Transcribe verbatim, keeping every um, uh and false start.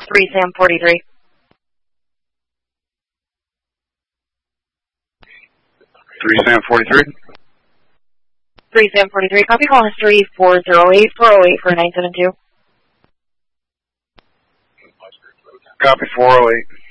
three Sam forty-three. three Sam forty-three. three Sam forty-three. Copy call history four zero eight four zero eight for nine seven two. Copy four oh eight.